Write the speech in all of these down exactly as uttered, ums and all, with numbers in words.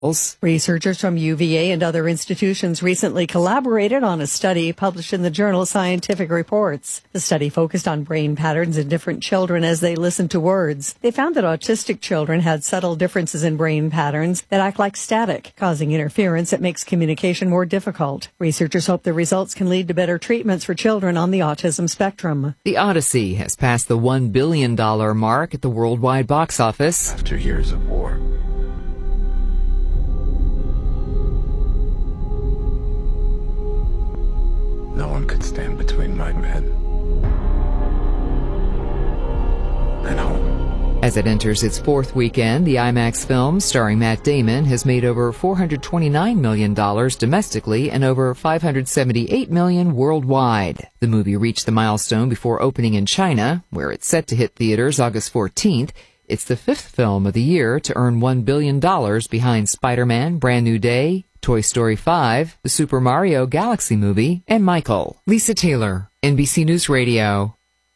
Researchers from U V A and other institutions recently collaborated on a study published in the journal Scientific Reports. The study focused on brain patterns in different children as they listened to words. They found that autistic children had subtle differences in brain patterns that act like static, causing interference that makes communication more difficult. Researchers hope the results can lead to better treatments for children on the autism spectrum. The Odyssey has passed the one billion dollars mark at the worldwide box office. After years of war, no one could stand between my men and home. As it enters its fourth weekend, the IMAX film starring Matt Damon has made over four hundred twenty-nine million dollars domestically and over five hundred seventy-eight million dollars worldwide. The movie reached the milestone before opening in China, where it's set to hit theaters August fourteenth. It's the fifth film of the year to earn one billion dollars behind Spider-Man, Brand New Day, Toy Story five, the Super Mario Galaxy movie, and Michael. Lisa Taylor, N B C News Radio.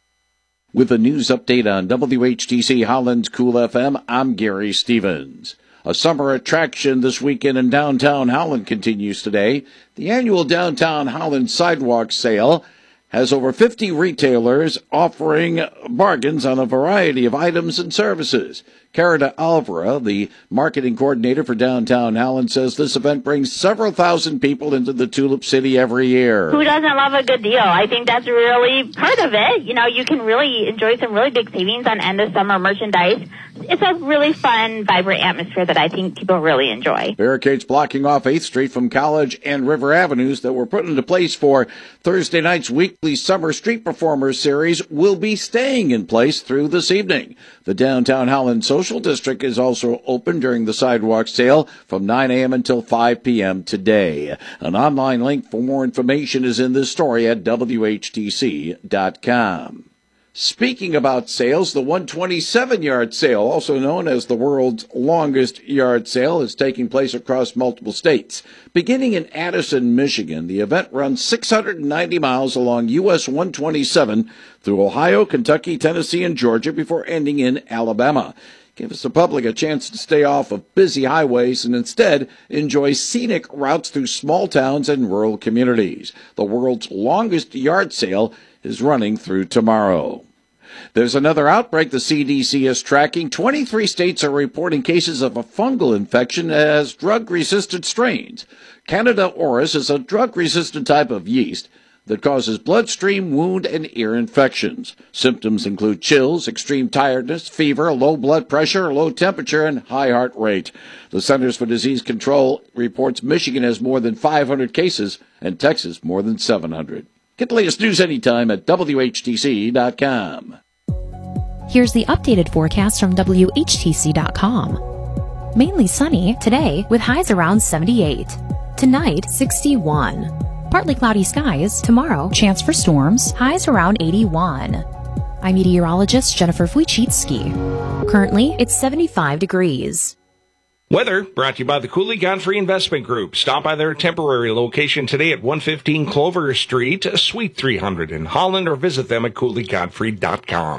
With a news update on W H T C Holland's Cool F M, I'm Gary Stevens. A summer attraction this weekend in downtown Holland continues today. The annual Downtown Holland Sidewalk Sale has over fifty retailers offering bargains on a variety of items and services. Carita Alvara, the marketing coordinator for Downtown Holland, says this event brings several thousand people into the Tulip City every year. Who doesn't love a good deal? I think that's really part of it. You know, you can really enjoy some really big savings on end of summer merchandise. It's a really fun, vibrant atmosphere that I think people really enjoy. Barricades blocking off eighth Street from College and River Avenues that were put into place for Thursday night's weekly Summer Street Performers series will be staying in place through this evening. The Downtown Holland Social District is also open during the sidewalk sale from nine a.m. until five p.m. today. An online link for more information is in this story at W H T C dot com. Speaking about sales, the one twenty-seven yard sale, also known as the world's longest yard sale, is taking place across multiple states. Beginning in Addison, Michigan, the event runs six hundred ninety miles along U S one twenty-seven through Ohio, Kentucky, Tennessee, and Georgia before ending in Alabama. Gives the public a chance to stay off of busy highways and instead enjoy scenic routes through small towns and rural communities. The world's longest yard sale is running through tomorrow. There's another outbreak the C D C is tracking. twenty-three states are reporting cases of a fungal infection as drug-resistant strains. Candida auris is a drug-resistant type of yeast that causes bloodstream, wound, and ear infections. Symptoms include chills, extreme tiredness, fever, low blood pressure, low temperature, and high heart rate. The Centers for Disease Control reports Michigan has more than five hundred cases and Texas more than seven hundred. Get the latest news anytime at W H T C dot com. Here's the updated forecast from W H T C dot com. Mainly sunny today with highs around seventy-eight. Tonight, sixty-one. Partly cloudy skies. Tomorrow, chance for storms. Highs around eighty-one. I'm meteorologist Jennifer Wojcicki. Currently, it's seventy-five degrees. Weather brought to you by the Cooley Godfrey Investment Group. Stop by their temporary location today at one fifteen Clover Street, Suite three hundred in Holland, or visit them at Cooley Godfrey dot com.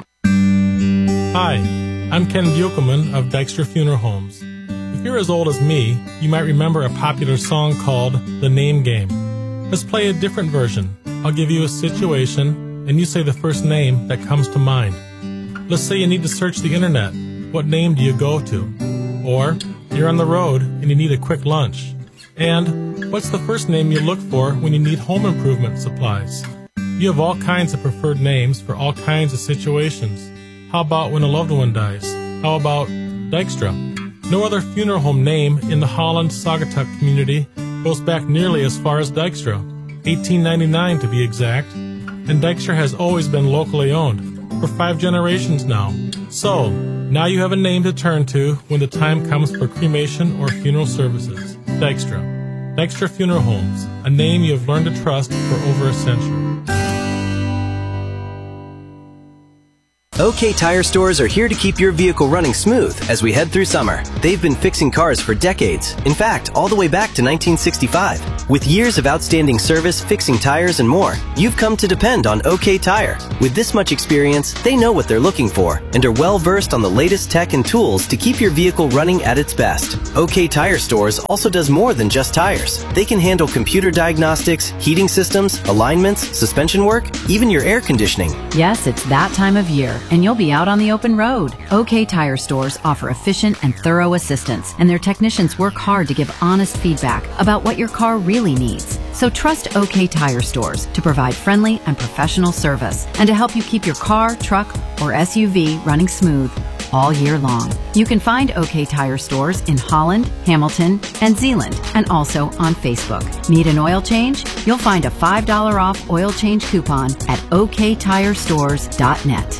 Hi, I'm Ken Buchelman of Dykstra Funeral Homes. If you're as old as me, you might remember a popular song called The Name Game. Let's play a different version. I'll give you a situation, and you say the first name that comes to mind. Let's say you need to search the internet. What name do you go to? Or you're on the road and you need a quick lunch. And what's the first name you look for when you need home improvement supplies? You have all kinds of preferred names for all kinds of situations. How about when a loved one dies? How about Dykstra? No other funeral home name in the Holland-Saugatuck community goes back nearly as far as Dykstra, eighteen ninety-nine to be exact, and Dykstra has always been locally owned, for five generations now. So, now you have a name to turn to when the time comes for cremation or funeral services. Dykstra. Dykstra Funeral Homes, a name you have learned to trust for over a century. OK Tire stores are here to keep your vehicle running smooth as we head through summer. They've been fixing cars for decades. In fact, all the way back to nineteen sixty-five. With years of outstanding service, fixing tires, and more, you've come to depend on OK Tire. With this much experience, they know what they're looking for and are well versed on the latest tech and tools to keep your vehicle running at its best. OK Tire Stores also does more than just tires. They can handle computer diagnostics, heating systems, alignments, suspension work, even your air conditioning. Yes, it's that time of year, and you'll be out on the open road. OK Tire Stores offer efficient and thorough assistance, and their technicians work hard to give honest feedback about what your car really needs. So trust OK Tire Stores to provide friendly and professional service and to help you keep your car, truck, or S U V running smooth all year long. You can find OK Tire Stores in Holland, Hamilton, and Zeeland, and also on Facebook. Need an oil change? You'll find a five dollars off oil change coupon at o k tire stores dot net.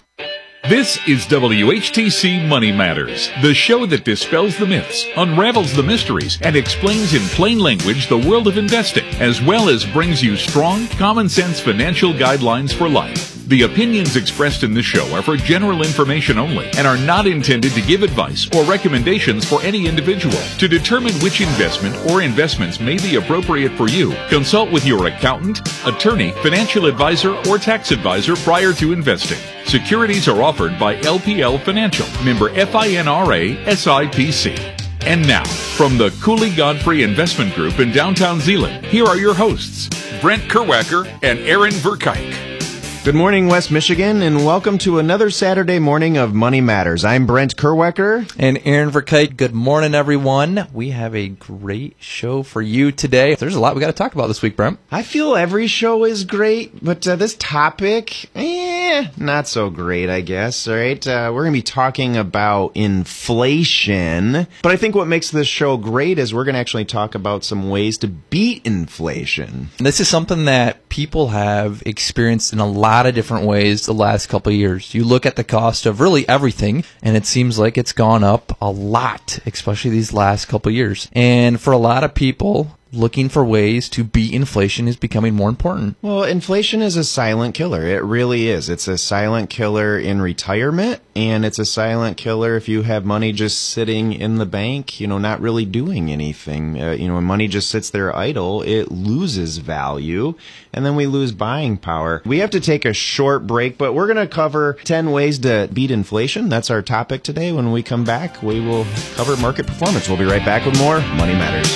This is W H T C Money Matters, the show that dispels the myths, unravels the mysteries, and explains in plain language the world of investing, as well as brings you strong, common-sense financial guidelines for life. The opinions expressed in this show are for general information only and are not intended to give advice or recommendations for any individual. To determine which investment or investments may be appropriate for you, consult with your accountant, attorney, financial advisor, or tax advisor prior to investing. Securities are offered by L P L Financial, member FINRA S I P C. And now, from the Cooley Godfrey Investment Group in downtown Zeeland, here are your hosts, Brent Kerwacker and Aaron Verkuyk. Good morning, West Michigan, and welcome to another Saturday morning of Money Matters. I'm Brent Kerwacker. And Aaron Verkuyk. Good morning, everyone. We have a great show for you today. There's a lot we got to talk about this week, Brent. I feel every show is great, but uh, this topic, eh, not so great, I guess. All right, uh, we're going to be talking about inflation, but I think what makes this show great is we're going to actually talk about some ways to beat inflation. This is something that people have experienced in a lot of different ways the last couple of years. You look at the cost of really everything, and it seems like it's gone up a lot, especially these last couple of years. And for a lot of people, looking for ways to beat inflation is becoming more important. Well, inflation is a silent killer. It really is. It's a silent killer in retirement, and it's a silent killer if you have money just sitting in the bank, you know, not really doing anything. Uh, you know, when money just sits there idle, it loses value, and then we lose buying power. We have to take a short break, but we're going to cover ten ways to beat inflation. That's our topic today. When we come back, we will cover market performance. We'll be right back with more Money Matters.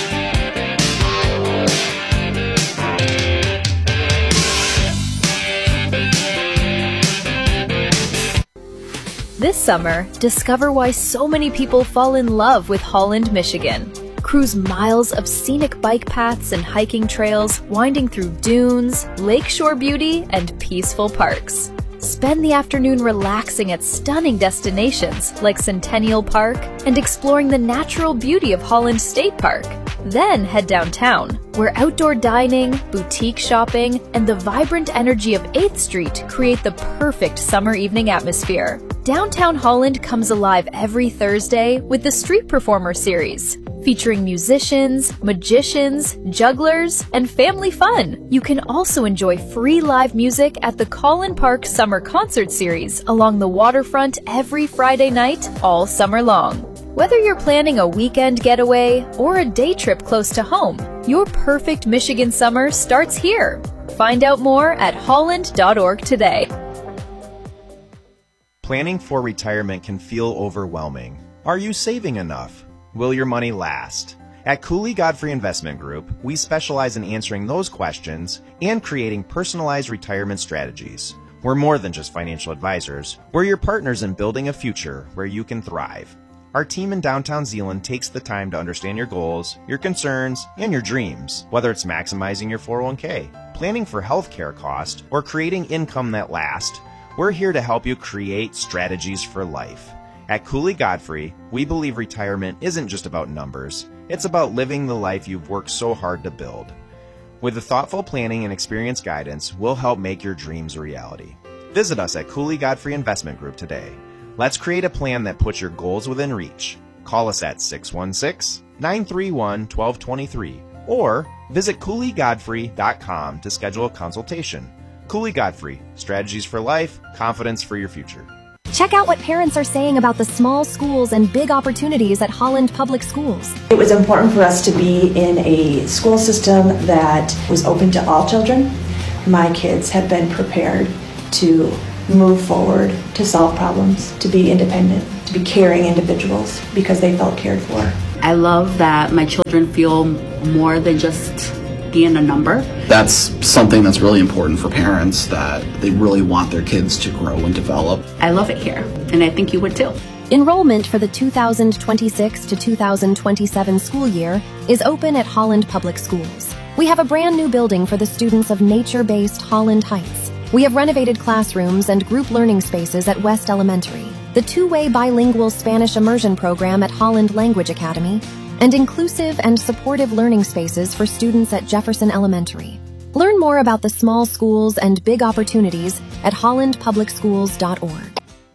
This summer, discover why so many people fall in love with Holland, Michigan. Cruise miles of scenic bike paths and hiking trails, winding through dunes, lakeshore beauty, and peaceful parks. Spend the afternoon relaxing at stunning destinations like Centennial Park and exploring the natural beauty of Holland State Park. Then head downtown, where outdoor dining, boutique shopping, and the vibrant energy of eighth Street create the perfect summer evening atmosphere. Downtown Holland comes alive every Thursday with the Street Performer series, featuring musicians, magicians, jugglers, and family fun. You can also enjoy free live music at the Collin Park Summer Concert Series along the waterfront every Friday night all summer long. Whether you're planning a weekend getaway or a day trip close to home, your perfect Michigan summer starts here. Find out more at holland dot org today. Planning for retirement can feel overwhelming. Are you saving enough? Will your money last? At Cooley Godfrey Investment Group, we specialize in answering those questions and creating personalized retirement strategies. We're more than just financial advisors. We're your partners in building a future where you can thrive. Our team in downtown Zeeland takes the time to understand your goals, your concerns, and your dreams, whether it's maximizing your four oh one k, planning for healthcare costs, or creating income that lasts. We're here to help you create strategies for life. At Cooley Godfrey, we believe retirement isn't just about numbers. It's about living the life you've worked so hard to build. With the thoughtful planning and experienced guidance, we'll help make your dreams a reality. Visit us at Cooley Godfrey Investment Group today. Let's create a plan that puts your goals within reach. Call us at six one six, nine three one, one two two three or visit cooley godfrey dot com to schedule a consultation. Cooley Godfrey, strategies for life, confidence for your future. Check out what parents are saying about the small schools and big opportunities at Holland Public Schools. It was important for us to be in a school system that was open to all children. My kids have been prepared to move forward, to solve problems, to be independent, to be caring individuals because they felt cared for. I love that my children feel more than just being a number. That's something that's really important for parents, that they really want their kids to grow and develop. I love it here, and I think you would too. Enrollment for the two thousand twenty-six to two thousand twenty-seven school year is open at Holland Public Schools. We have a brand new building for the students of nature-based Holland Heights. We have renovated classrooms and group learning spaces at West Elementary, the two-way bilingual Spanish immersion program at Holland Language Academy, and inclusive and supportive learning spaces for students at Jefferson Elementary. Learn more about the small schools and big opportunities at holland public schools dot org.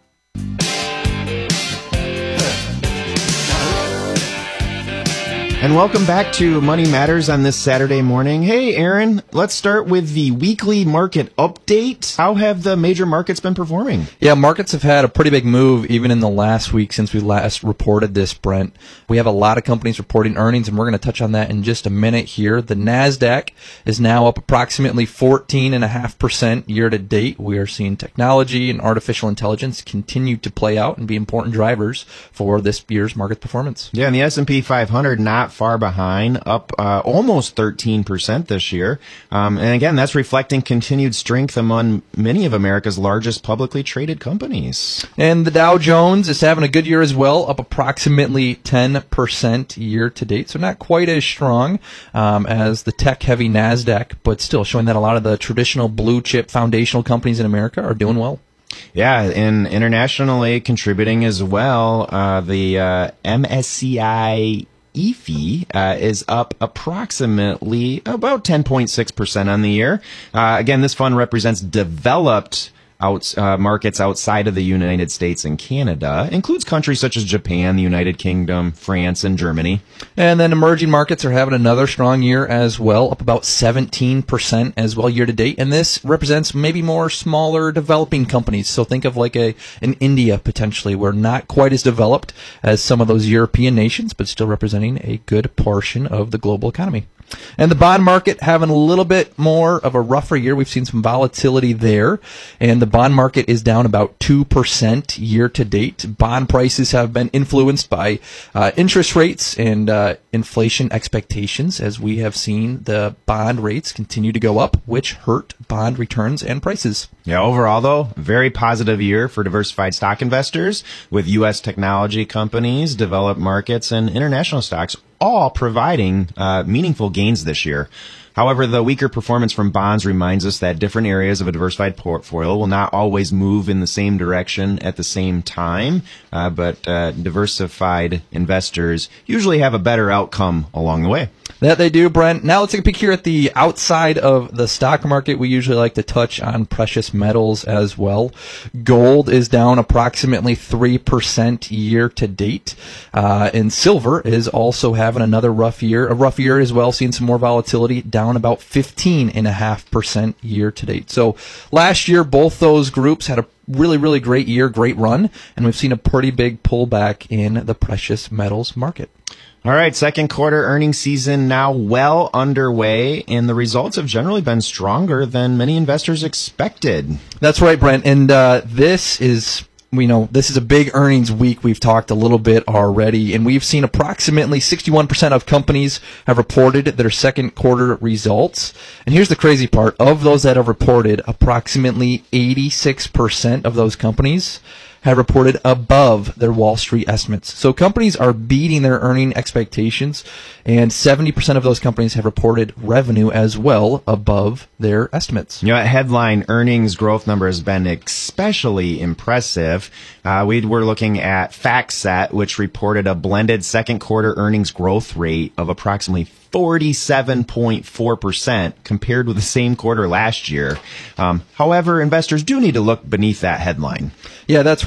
And welcome back to Money Matters on this Saturday morning. Hey, Aaron, let's start with the weekly market update. How have the major markets been performing? Yeah, markets have had a pretty big move even in the last week since we last reported this, Brent. We have a lot of companies reporting earnings, and we're going to touch on that in just a minute here. The NASDAQ is now up approximately fourteen point five percent year to date. We are seeing technology and artificial intelligence continue to play out and be important drivers for this year's market performance. Yeah, and the S and P five hundred not far behind, up uh, almost thirteen percent this year. Um, and again, that's reflecting continued strength among many of America's largest publicly traded companies. And the Dow Jones is having a good year as well, up approximately ten percent year to date. So not quite as strong um, as the tech-heavy NASDAQ, but still showing that a lot of the traditional blue-chip foundational companies in America are doing well. Yeah, and internationally contributing as well, uh, the uh, M S C I E F I uh, is up approximately about ten point six percent on the year. Uh, again, this fund represents developed out, uh, markets outside of the United States and Canada. Includes countries such as Japan, the United Kingdom, France, and Germany. And then emerging markets are having another strong year as well, up about seventeen percent as well year to date. And this represents maybe more smaller developing companies. So think of like a an India potentially, where not quite as developed as some of those European nations, but still representing a good portion of the global economy. And the bond market having a little bit more of a rougher year. We've seen some volatility there, and the bond market is down about two percent year to date. Bond prices have been influenced by uh, interest rates and uh, inflation expectations, as we have seen the bond rates continue to go up, which hurt bond returns and prices. Yeah, overall, though, very positive year for diversified stock investors, with U S technology companies, developed markets, and international stocks all providing uh, meaningful gains this year. However, the weaker performance from bonds reminds us that different areas of a diversified portfolio will not always move in the same direction at the same time, uh, but uh, diversified investors usually have a better outcome along the way. That they do, Brent. Now let's take a peek here at the outside of the stock market. We usually like to touch on precious metals as well. Gold is down approximately three percent year to date. Uh, and silver is also having another rough year, a rough year as well, seeing some more volatility, down about fifteen point five percent year to date. So last year, both those groups had a really, really great year, great run, and we've seen a pretty big pullback in the precious metals market. All right, second quarter earnings season now well underway, and the results have generally been stronger than many investors expected. That's right, Brent, and uh, this is... We know this is a big earnings week. We've talked a little bit already, and we've seen approximately sixty-one percent of companies have reported their second quarter results. And here's the crazy part. Of those that have reported, approximately eighty-six percent of those companies have reported above their Wall Street estimates. So companies are beating their earning expectations, and seventy percent of those companies have reported revenue as well above their estimates. You know, headline earnings growth number has been especially impressive. Uh, we were looking at FactSet, which reported a blended second quarter earnings growth rate of approximately forty-seven point four percent compared with the same quarter last year. Um, however, investors do need to look beneath that headline. Yeah, that's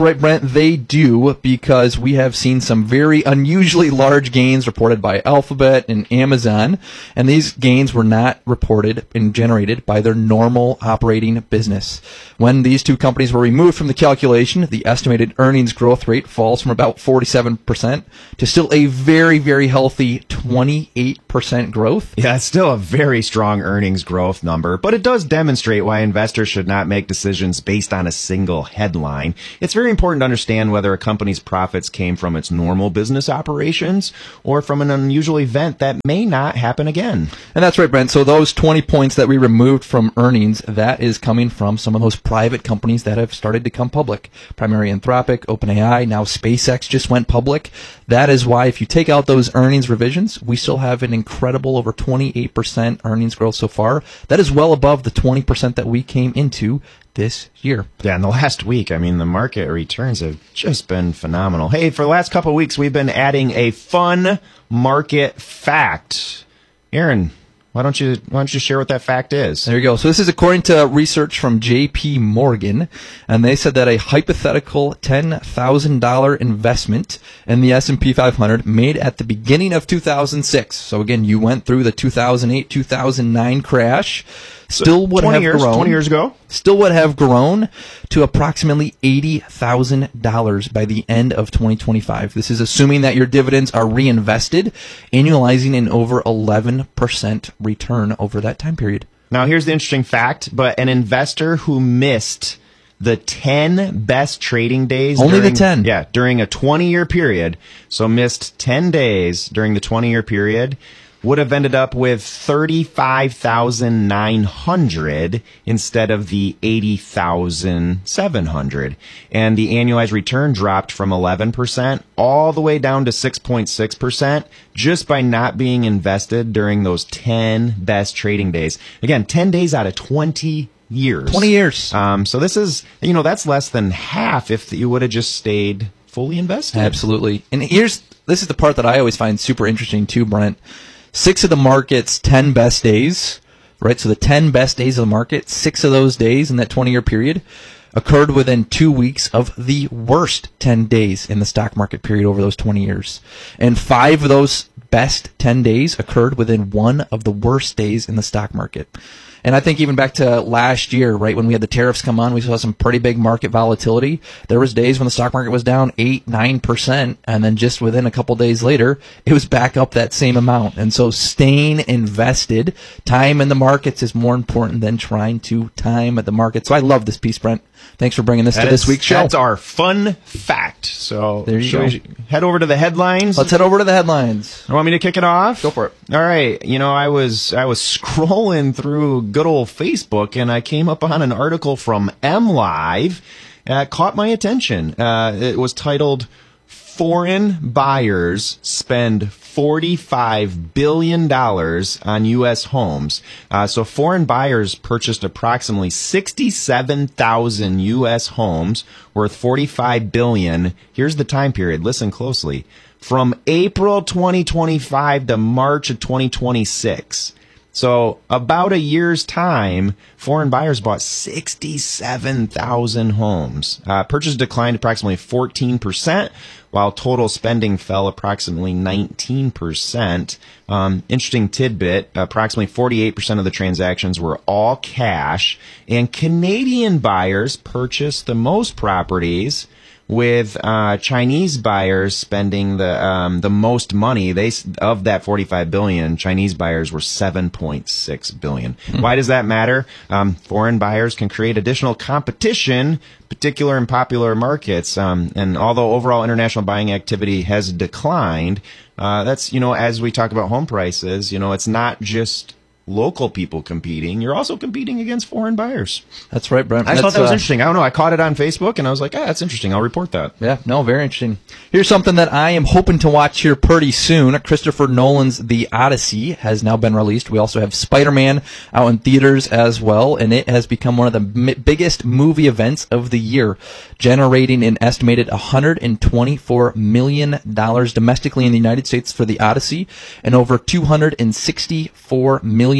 right, Brent, they do, because we have seen some very unusually large gains reported by Alphabet and Amazon, and these gains were not reported and generated by their normal operating business. When these two companies were removed from the calculation, the estimated earnings growth rate falls from about forty-seven percent to still a very, very healthy twenty-eight percent growth. Yeah, it's still a very strong earnings growth number, but it does demonstrate why investors should not make decisions based on a single headline. It's very important to understand whether a company's profits came from its normal business operations or from an unusual event that may not happen again. And that's right, Brent. So those twenty points that we removed from earnings, that is coming from some of those private companies that have started to come public. Primary Anthropic, OpenAI, now SpaceX just went public. That is why if you take out those earnings revisions, we still have an incredible over twenty-eight percent earnings growth so far. That is well above the twenty percent that we came into this year. Yeah, in the last week, I mean, the market returns have just been phenomenal. Hey, for the last couple of weeks, we've been adding a fun market fact. Aaron, why don't you why don't you share what that fact is? There you go. So this is according to research from J P Morgan, and they said that a hypothetical ten thousand dollars investment in the S and P five hundred made at the beginning of two thousand six. So again, you went through the two thousand eight two thousand nine crash. Still would have years, grown. twenty years ago. Still would have grown to approximately eighty thousand dollars by the end of twenty twenty-five. This is assuming that your dividends are reinvested, annualizing an over eleven percent return over that time period. Now, here's the interesting fact, but an investor who missed the ten best trading days. Only during, the ten. Yeah, during a twenty-year period, so missed ten days during the twenty-year period, would have ended up with thirty-five thousand nine hundred instead of the eighty thousand seven hundred. And the annualized return dropped from eleven percent all the way down to six point six percent just by not being invested during those ten best trading days. Again, ten days out of twenty years. twenty years. Um, so this is, you know, that's less than half if you would have just stayed fully invested. Absolutely. And here's, this is the part that I always find super interesting too, Brent. Six of the market's ten best days, right? So the ten best days of the market, six of those days in that twenty-year period occurred within two weeks of the worst ten days in the stock market period over those twenty years. And five of those best ten days occurred within one of the worst days in the stock market. And I think even back to last year, right, when we had the tariffs come on, we saw some pretty big market volatility. There was days when the stock market was down eight, nine percent, and then just within a couple days later, it was back up that same amount. And so staying invested, time in the markets is more important than trying to time the market. So I love this piece, Brent. Thanks for bringing this That to is, this week's show. That's our fun fact. So there you should go. we head over to the headlines. Let's head over to the headlines. You want me to kick it off? Go for it. All right. You know, I was I was scrolling through good old Facebook, and I came up on an article from MLive. Uh, caught my attention. Uh, it was titled "Foreign Buyers Spend forty-five billion dollars on U S homes." Uh, so foreign buyers purchased approximately sixty-seven thousand U S homes worth forty-five billion dollars. Here's the time period. Listen closely. From April twenty twenty-five to March of twenty twenty-six. So about a year's time, foreign buyers bought sixty-seven thousand homes. Uh, purchase declined approximately fourteen percent, while total spending fell approximately nineteen percent. Um, interesting tidbit, approximately forty-eight percent of the transactions were all cash, and Canadian buyers purchased the most properties, with uh, Chinese buyers spending the um, the most money. They of that forty-five billion dollars, Chinese buyers were seven point six billion dollars. Mm-hmm. Why does that matter? Um, foreign buyers can create additional competition, particular in popular markets. Um, and although overall international buying activity has declined, uh, that's, you know, as we talk about home prices, you know, it's not just local people competing. You're also competing against foreign buyers. That's right, Brent. I That's, thought that was uh, interesting. I don't know. I caught it on Facebook, and I was like, ah, that's interesting. I'll report that. Yeah, no, very interesting. Here's something that I am hoping to watch here pretty soon. Christopher Nolan's The Odyssey has now been released. We also have Spider-Man out in theaters as well, and it has become one of the m- biggest movie events of the year, generating an estimated one hundred twenty-four million dollars domestically in the United States for The Odyssey, and over two hundred sixty-four million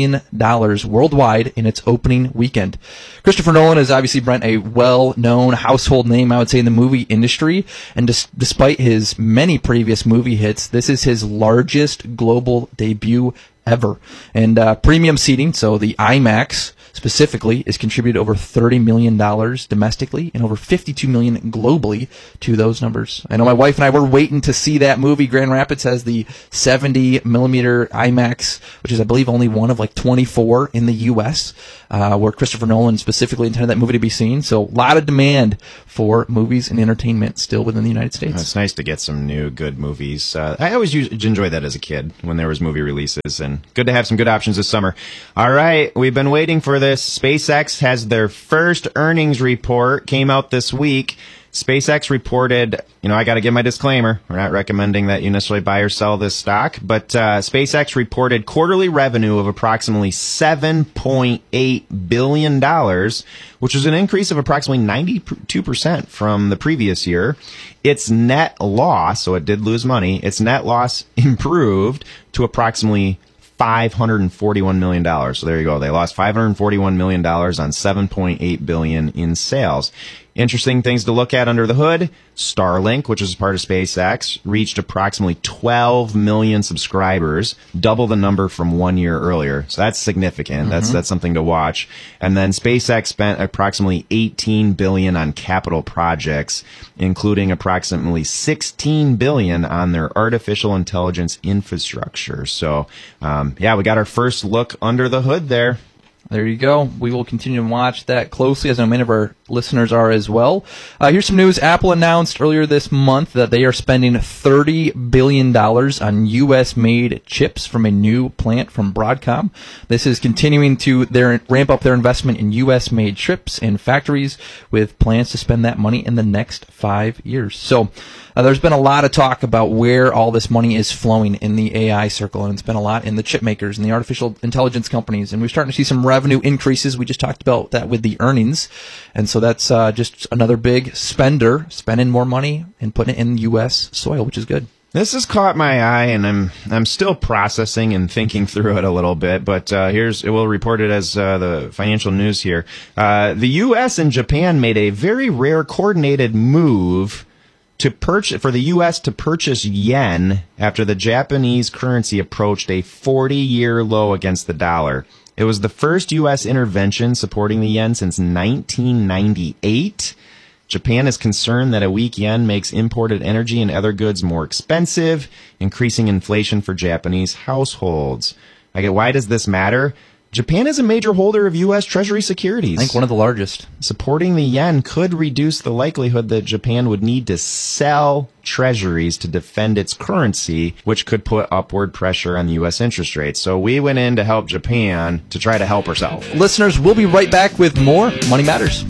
million dollars worldwide in its opening weekend. Christopher Nolan is obviously, Brent, a well-known household name, I would say, in the movie industry. And dis- despite his many previous movie hits, this is his largest global debut ever. And uh, premium seating, so the IMAX specifically, is contributed over thirty million dollars domestically and over fifty-two million dollars globally to those numbers. I know my wife and I were waiting to see that movie. Grand Rapids has the seventy millimeter IMAX, which is, I believe, only one of like twenty-four in the U S, uh, where Christopher Nolan specifically intended that movie to be seen. So a lot of demand for movies and entertainment still within the United States. It's nice to get some new, good movies. Uh, I always used, enjoyed that as a kid when there was movie releases, and good to have some good options this summer. All right, we've been waiting for this. SpaceX has their first earnings report, came out this week. SpaceX reported, you know, I got to give my disclaimer. We're not recommending that you necessarily buy or sell this stock, but uh, SpaceX reported quarterly revenue of approximately seven point eight billion dollars, which was an increase of approximately ninety-two percent from the previous year. Its net loss, so it did lose money, its net loss improved to approximately five hundred forty-one million dollars. So there you go. They lost five hundred forty-one million dollars on seven point eight billion dollars in sales. Interesting things to look at under the hood. Starlink, which is part of SpaceX, reached approximately twelve million subscribers, double the number from one year earlier. So that's significant. Mm-hmm. That's that's something to watch. And then SpaceX spent approximately eighteen billion dollars on capital projects, including approximately sixteen billion dollars on their artificial intelligence infrastructure. So, um, yeah, we got our first look under the hood there. There you go. We will continue to watch that closely, as I know many of our listeners are as well. Uh, here's some news. Apple announced earlier this month that they are spending thirty billion dollars on U S-made chips from a new plant from Broadcom. This is continuing to their, ramp up their investment in U S-made chips and factories, with plans to spend that money in the next five years. So uh, there's been a lot of talk about where all this money is flowing in the A I circle, and it's been a lot in the chip makers and the artificial intelligence companies, and we're starting to see some revenue increases. We just talked about that with the earnings, and so that's uh, just another big spender spending more money and putting it in U S soil, which is good. This has caught my eye, and I'm I'm still processing and thinking through it a little bit. But uh, here's we'll report it as uh, the financial news here. Uh, the U S and Japan made a very rare coordinated move to purchase for the U S to purchase yen after the Japanese currency approached a forty-year low against the dollar. It was the first U S intervention supporting the yen since nineteen ninety-eight. Japan is concerned that a weak yen makes imported energy and other goods more expensive, increasing inflation for Japanese households. I get, why does this matter? Japan is a major holder of U S Treasury securities. I think one of the largest. Supporting the yen could reduce the likelihood that Japan would need to sell treasuries to defend its currency, which could put upward pressure on the U S interest rates. So we went in to help Japan to try to help herself. Listeners, we'll be right back with more Money Matters.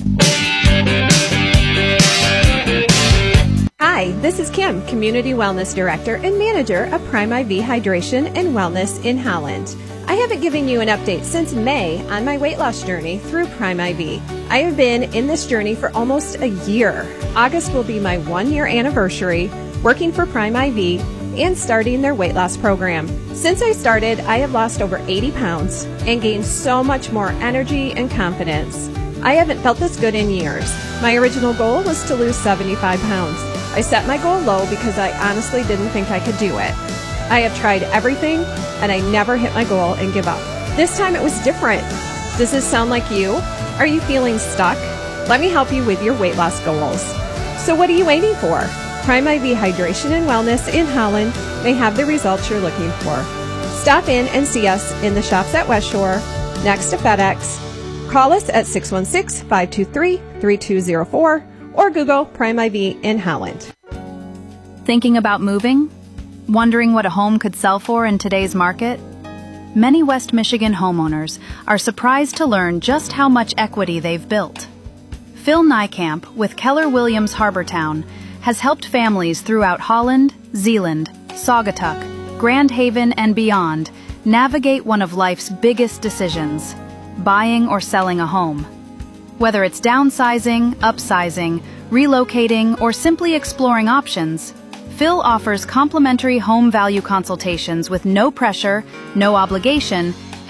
Hi, this is Kim, Community Wellness Director and Manager of Prime I V Hydration and Wellness in Holland. I haven't given you an update since May on my weight loss journey through Prime I V. I have been in this journey for almost a year. August will be my one-year anniversary working for Prime I V and starting their weight loss program. Since I started, I have lost over eighty pounds and gained so much more energy and confidence. I haven't felt this good in years. My original goal was to lose seventy-five pounds. I set my goal low because I honestly didn't think I could do it. I have tried everything, and I never hit my goal and give up. This time it was different. Does this sound like you? Are you feeling stuck? Let me help you with your weight loss goals. So what are you waiting for? Prime I V Hydration and Wellness in Holland may have the results you're looking for. Stop in and see us in the shops at West Shore, next to FedEx. Call us at six one six, five two three, three two zero four or Google Prime I V in Holland. Thinking about moving? Wondering what a home could sell for in today's market? Many West Michigan homeowners are surprised to learn just how much equity they've built. Phil Niekamp with Keller Williams Harbortown has helped families throughout Holland, Zeeland, Saugatuck, Grand Haven, and beyond navigate one of life's biggest decisions, buying or selling a home. Whether it's downsizing, upsizing, relocating, or simply exploring options, Phil offers complimentary home value consultations with no pressure, no obligation,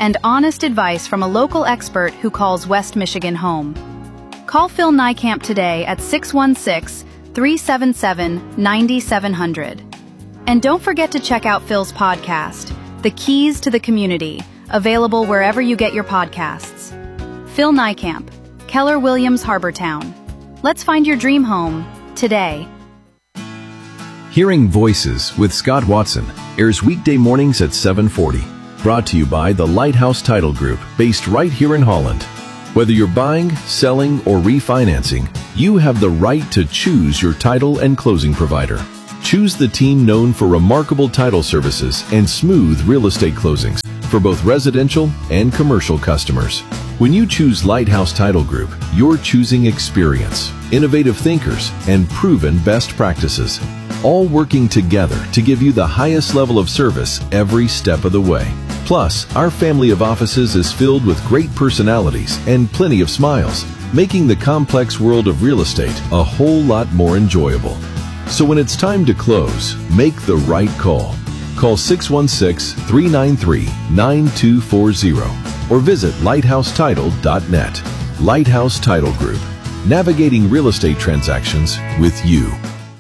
and honest advice from a local expert who calls West Michigan home. Call Phil Niekamp today at six one six, three seven seven, nine seven zero zero. And don't forget to check out Phil's podcast, The Keys to the Community, available wherever you get your podcasts. Phil Niekamp, Keller Williams Harbortown. Let's find your dream home today. Hearing Voices with Scott Watson airs weekday mornings at seven forty. Brought to you by the Lighthouse Title Group, based right here in Holland. Whether you're buying, selling, or refinancing, you have the right to choose your title and closing provider. Choose the team known for remarkable title services and smooth real estate closings for both residential and commercial customers. When you choose Lighthouse Title Group, you're choosing experience, innovative thinkers, and proven best practices, all working together to give you the highest level of service every step of the way. Plus, our family of offices is filled with great personalities and plenty of smiles, making the complex world of real estate a whole lot more enjoyable. So when it's time to close, make the right call. Call six one six, three nine three, nine two four zero or visit lighthouse title dot net. Lighthouse Title Group, navigating real estate transactions with you.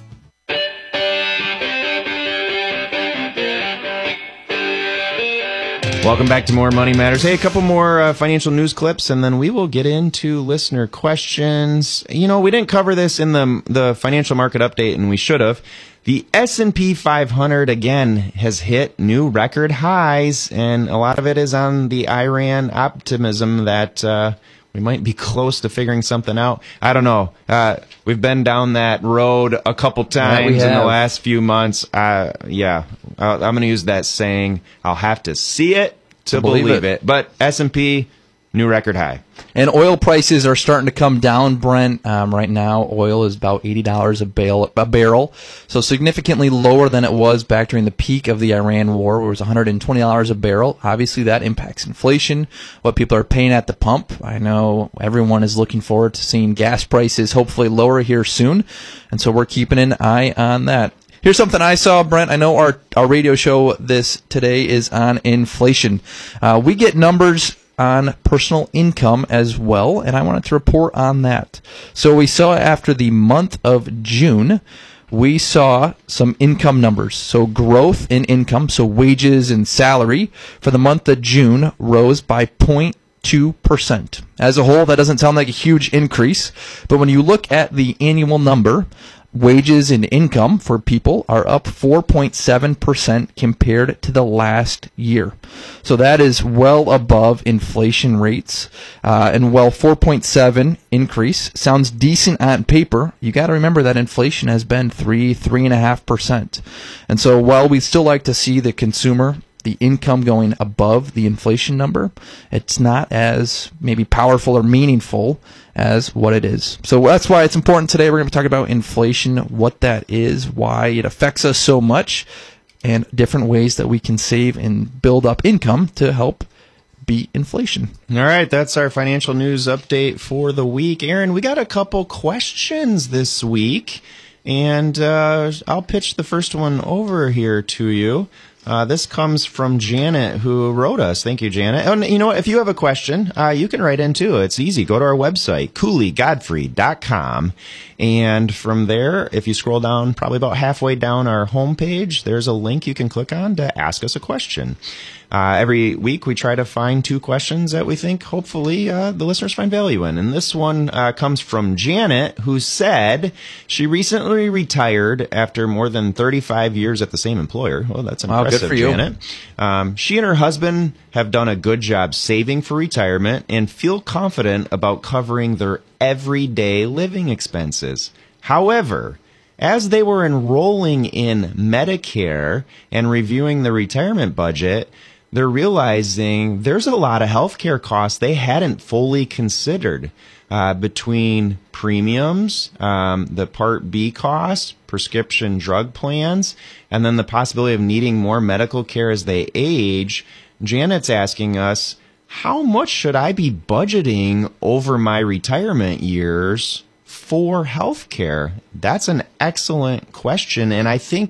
Welcome back to More Money Matters. Hey, a couple more uh, financial news clips, and then we will get into listener questions. You know, we didn't cover this in the the financial market update, and we should have. The S and P five hundred, again, has hit new record highs, and a lot of it is on the Iran optimism that uh, we might be close to figuring something out. I don't know. Uh, we've been down that road a couple times in the last few months. Uh, yeah, uh, I'm going to use that saying, I'll have to see it to, to believe, believe it. it. But S and P, new record high. And oil prices are starting to come down, Brent. Um, right now, oil is about eighty dollars a barrel, a barrel, so significantly lower than it was back during the peak of the Iran war, where it was one hundred twenty dollars a barrel. Obviously, that impacts inflation, what people are paying at the pump. I know everyone is looking forward to seeing gas prices hopefully lower here soon, and so we're keeping an eye on that. Here's something I saw, Brent. I know our, our radio show this today is on inflation. Uh, we get numbers on personal income as well, and I wanted to report on that. So we saw after the month of June, we saw some income numbers. So growth in income, so wages and salary for the month of June rose by zero point two percent. As a whole, that doesn't sound like a huge increase, but when you look at the annual number, wages and income for people are up four point seven percent compared to the last year. So that is well above inflation rates. Uh, and while four point seven increase sounds decent on paper, you got to remember that inflation has been three, three and a half percent. And so while we still like to see the consumer, the income going above the inflation number, it's not as maybe powerful or meaningful as what it is. So that's why it's important today. We're going to talk about inflation, what that is, why it affects us so much, and different ways that we can save and build up income to help beat inflation. All right, that's our financial news update for the week. Aaron, we got a couple questions this week, and uh, I'll pitch the first one over here to you. Uh, this comes from Janet, who wrote us. Thank you, Janet. And you know what? If you have a question, uh, you can write in too. It's easy. Go to our website, cooley godfrey dot com. And from there, if you scroll down probably about halfway down our homepage, there's a link you can click on to ask us a question. Uh, every week, we try to find two questions that we think, hopefully, uh, the listeners find value in. And this one uh, comes from Janet, who said she recently retired after more than thirty-five years at the same employer. Well, that's impressive, wow, good for you. Janet. Um, she and her husband have done a good job saving for retirement and feel confident about covering their everyday living expenses. However, as they were enrolling in Medicare and reviewing the retirement budget, they're realizing there's a lot of healthcare costs they hadn't fully considered uh, between premiums, um, the Part B costs, prescription drug plans, and then the possibility of needing more medical care as they age. Janet's asking us, how much should I be budgeting over my retirement years for healthcare? That's an excellent question, and I think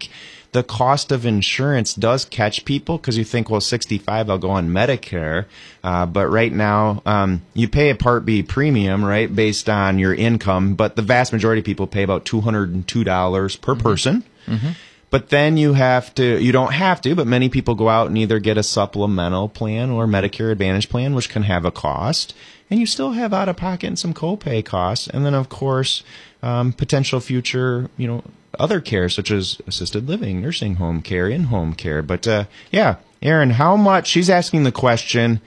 the cost of insurance does catch people because you think, well, sixty-five, I'll go on Medicare. Uh, but right now, um, you pay a Part B premium, right, based on your income. But the vast majority of people pay about two hundred two dollars per mm-hmm. person. Mm-hmm. But then you have to, you don't have to, but many people go out and either get a supplemental plan or Medicare Advantage plan, which can have a cost. And you still have out of pocket and some copay costs. And then, of course, um, potential future, you know, other care, such as assisted living, nursing home care, in-home care. But, uh, yeah, Aaron, how much, she's asking the question,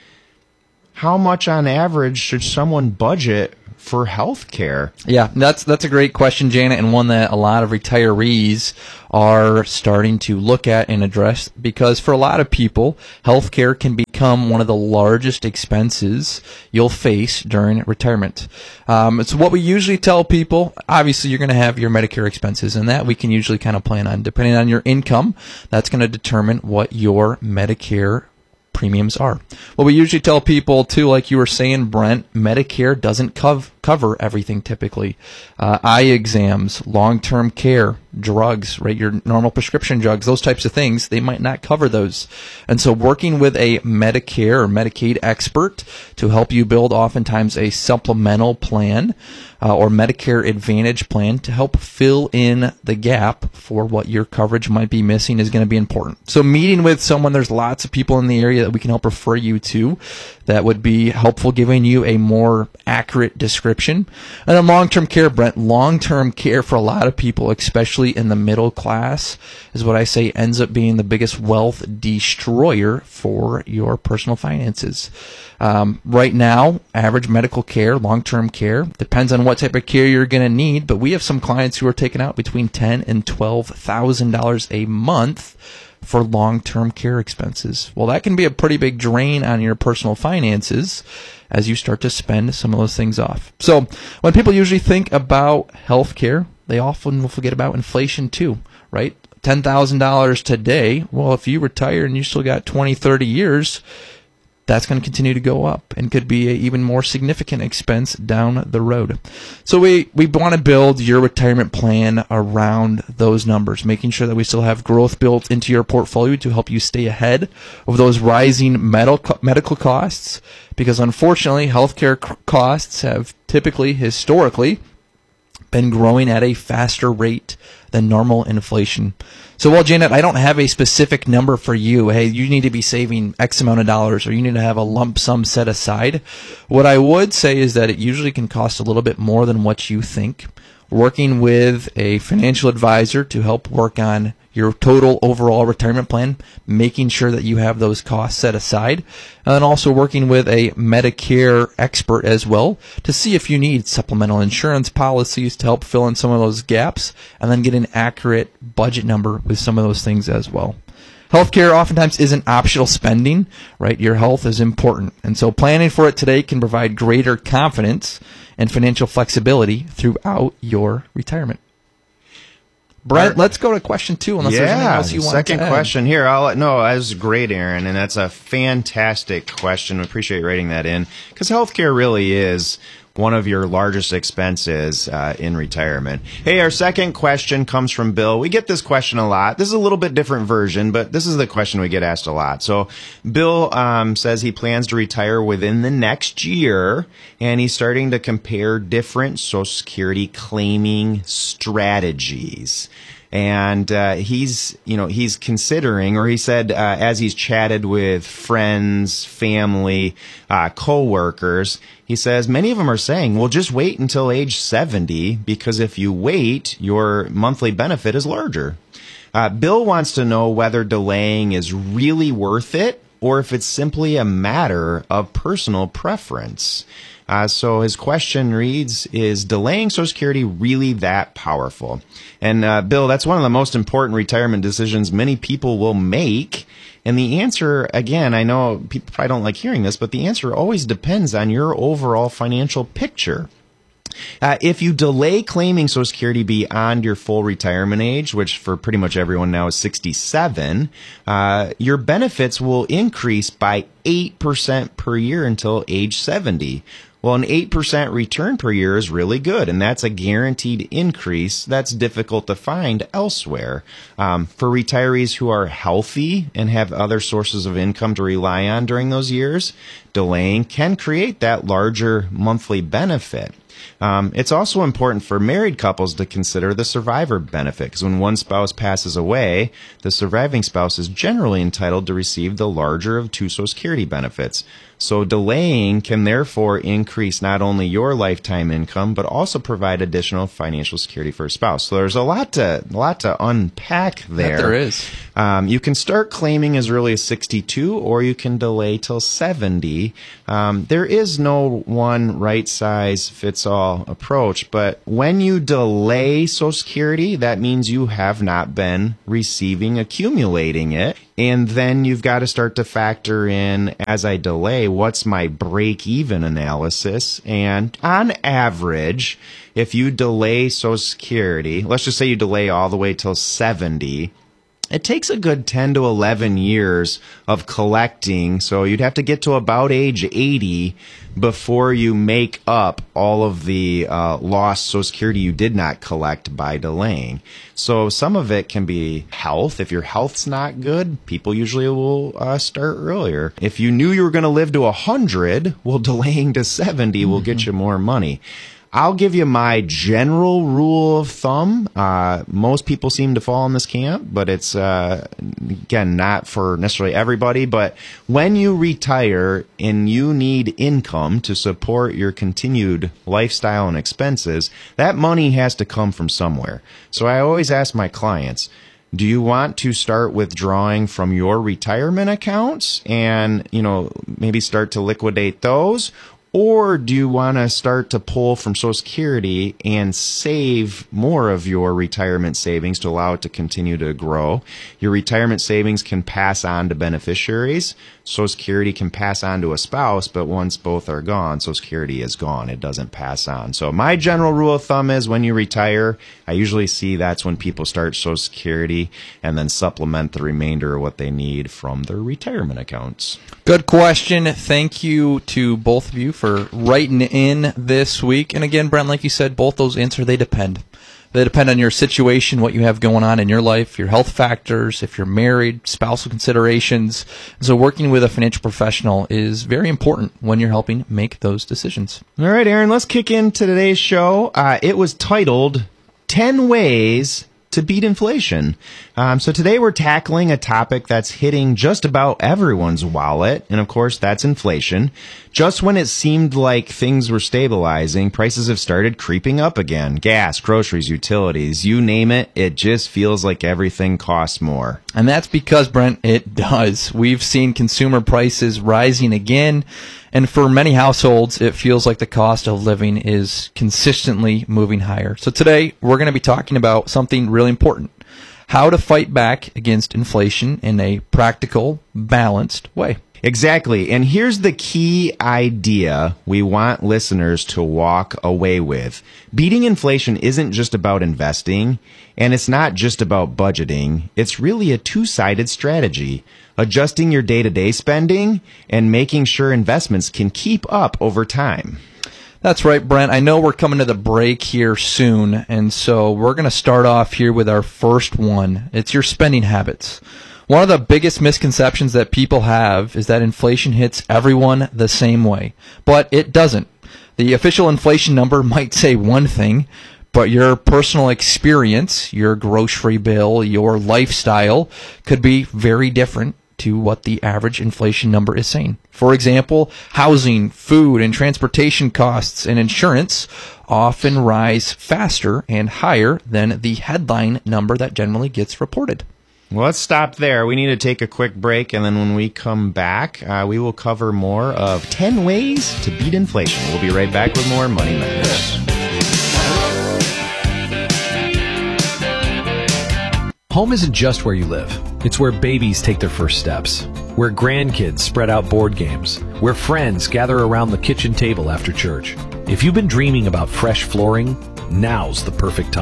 how much on average should someone budget for health care? Yeah, that's that's a great question, Janet, and one that a lot of retirees are starting to look at and address, because for a lot of people, health care can become one of the largest expenses you'll face during retirement. Um, so what we usually tell people, obviously you're going to have your Medicare expenses, and that we can usually kind of plan on. Depending on your income, that's going to determine what your Medicare premiums are. What we usually tell people too, like you were saying, Brent, Medicare doesn't cov- cover everything typically. Uh, eye exams, long-term care, drugs, right? Your normal prescription drugs, those types of things, they might not cover those. And so working with a Medicare or Medicaid expert to help you build oftentimes a supplemental plan uh, or Medicare Advantage plan to help fill in the gap for what your coverage might be missing is going to be important. So meeting with someone, there's lots of people in the area that we can help refer you to that would be helpful, giving you a more accurate description. And then long-term care, Brent, long-term care for a lot of people, especially in the middle class, is what I say ends up being the biggest wealth destroyer for your personal finances. Um, right now, average medical care, long-term care, depends on what type of care you're going to need, but we have some clients who are taking out between ten thousand dollars and twelve thousand dollars a month for long-term care expenses. Well, that can be a pretty big drain on your personal finances as you start to spend some of those things off. So when people usually think about healthcare, they often will forget about inflation too, right? ten thousand dollars today, well, if you retire and you still got twenty, thirty years, that's going to continue to go up and could be an even more significant expense down the road. So we, we want to build your retirement plan around those numbers, making sure that we still have growth built into your portfolio to help you stay ahead of those rising medical medical costs, because unfortunately, healthcare costs have typically, historically, been growing at a faster rate than normal inflation. So, well, Janet, I don't have a specific number for you. Hey, you need to be saving X amount of dollars, or you need to have a lump sum set aside. What I would say is that it usually can cost a little bit more than what you think. Working with a financial advisor to help work on your total overall retirement plan, making sure that you have those costs set aside, and also working with a Medicare expert as well to see if you need supplemental insurance policies to help fill in some of those gaps, and then get an accurate budget number with some of those things as well. Healthcare oftentimes isn't optional spending, right? Your health is important. And so planning for it today can provide greater confidence and financial flexibility throughout your retirement. Brent, let's go to question two, unless yeah, there's anything else you want to add. Second question here. I'll, no, that was great, Aaron, and that's a fantastic question. We appreciate you writing that in, because healthcare really is one of your largest expenses uh, in retirement. Hey, our second question comes from Bill. We get this question a lot. This is a little bit different version, but this is the question we get asked a lot. So Bill um, says he plans to retire within the next year, and he's starting to compare different Social Security claiming strategies. And uh, he's, you know, he's considering, or he said, uh, as he's chatted with friends, family, uh, coworkers, he says many of them are saying, well, just wait until age seventy, because if you wait, your monthly benefit is larger. Uh, Bill wants to know whether delaying is really worth it, or if it's simply a matter of personal preference. Uh, so his question reads, is delaying Social Security really that powerful? And uh, Bill, that's one of the most important retirement decisions many people will make. And the answer, again, I know people probably don't like hearing this, but the answer always depends on your overall financial picture. Uh, if you delay claiming Social Security beyond your full retirement age, which for pretty much everyone now is sixty-seven, uh, your benefits will increase by eight percent per year until age seventy. Well, an eight percent return per year is really good, and that's a guaranteed increase that's difficult to find elsewhere. Um, for retirees who are healthy and have other sources of income to rely on during those years, delaying can create that larger monthly benefit. Um, it's also important for married couples to consider the survivor benefit, because when one spouse passes away, the surviving spouse is generally entitled to receive the larger of two Social Security benefits. So delaying can therefore increase not only your lifetime income, but also provide additional financial security for a spouse. So there's a lot to a lot to unpack there. That there is. Um, you can start claiming as early as sixty-two, or you can delay till seventy. Um, there is no one right size fits all approach, but when you delay Social Security, that means you have not been receiving, accumulating it. And then you've got to start to factor in, as I delay, what's my break-even analysis? And on average, if you delay Social Security, let's just say you delay all the way till seventy, it takes a good ten to eleven years of collecting. So you'd have to get to about age eighty before you make up all of the uh, lost Social Security you did not collect by delaying. So some of it can be health. If your health's not good, people usually will uh, start earlier. If you knew you were going to live to one hundred, well, delaying to seventy mm-hmm. will get you more money. I'll give you my general rule of thumb. Uh, most people seem to fall in this camp, but it's, uh, again, not for necessarily everybody. But when you retire and you need income to support your continued lifestyle and expenses, that money has to come from somewhere. So I always ask my clients, do you want to start withdrawing from your retirement accounts and, you know, maybe start to liquidate those? Or do you want to start to pull from Social Security and save more of your retirement savings to allow it to continue to grow? Your retirement savings can pass on to beneficiaries. Social Security can pass on to a spouse, but once both are gone, Social Security is gone. It doesn't pass on. So my general rule of thumb is when you retire, I usually see that's when people start Social Security and then supplement the remainder of what they need from their retirement accounts. Good question. Thank you to both of you for writing in this week. And again, Brent, like you said, both those answers, they depend. They depend on your situation, what you have going on in your life, your health factors, if you're married, spousal considerations. So working with a financial professional is very important when you're helping make those decisions. All right, Aaron, let's kick into today's show. Uh, it was titled ten Ways to Beat Inflation. Um, so today we're tackling a topic that's hitting just about everyone's wallet, and of course that's inflation. Just when it seemed like things were stabilizing, prices have started creeping up again. Gas, groceries, utilities, you name it, it just feels like everything costs more. And that's because, Brent, it does. We've seen consumer prices rising again, and for many households, it feels like the cost of living is consistently moving higher. So today, we're going to be talking about something really important: how to fight back against inflation in a practical, balanced way. Exactly. And here's the key idea we want listeners to walk away with. Beating inflation isn't just about investing, and it's not just about budgeting. It's really a two-sided strategy: adjusting your day-to-day spending and making sure investments can keep up over time. That's right, Brent. I know we're coming to the break here soon, and so we're going to start off here with our first one. It's your spending habits. One of the biggest misconceptions that people have is that inflation hits everyone the same way, but it doesn't. The official inflation number might say one thing, but your personal experience, your grocery bill, your lifestyle could be very different to what the average inflation number is saying. For example, housing, food, and transportation costs and insurance often rise faster and higher than the headline number that generally gets reported. Well, let's stop there. We need to take a quick break, and then when we come back, uh, we will cover more of ten ways to beat inflation. We'll be right back with more Money Matters. Home isn't just where you live. It's where babies take their first steps, where grandkids spread out board games, where friends gather around the kitchen table after church. If you've been dreaming about fresh flooring, now's the perfect time.